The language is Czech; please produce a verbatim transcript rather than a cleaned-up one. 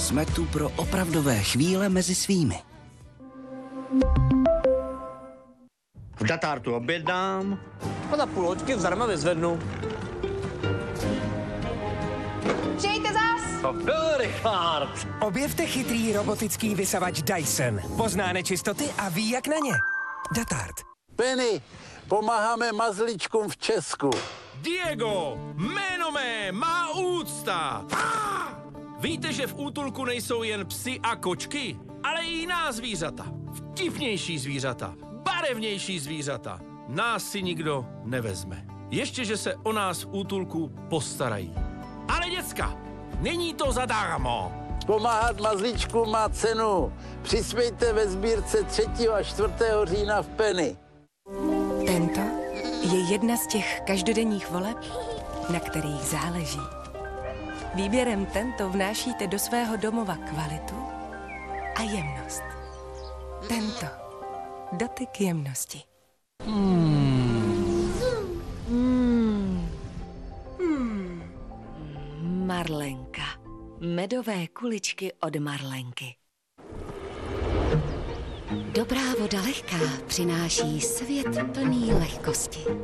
Jsme tu pro opravdové chvíle mezi svými. V Datartu objednám a za půl hoďky zdarma vyzvednu. Přijďte zas! To byl Richard. Objevte chytrý robotický vysavač Dyson. Pozná nečistoty a ví, jak na ně. Datart. Penny, pomáháme mazličkům v Česku. Diego, jméno mé má úcta. Ah! Víte, že v útulku nejsou jen psi a kočky, ale i jiná zvířata. Vtipnější zvířata, barevnější zvířata. Nás si nikdo nevezme. Ještě, že se o nás v útulku postarají. Ale děcka, není to zadarmo. Pomáhat mazličkům má cenu. Přispějte ve sbírce třetího a čtvrtého října v Penny. Tento je jedna z těch každodenních voleb, na kterých záleží. Výběrem Tento vnášíte do svého domova kvalitu a jemnost. Tento. Dotyk jemnosti. Hmm. Hmm. Hmm. Marlenka. Medové kuličky od Marlenky. Dobrá voda lehká přináší svět plný lehkosti.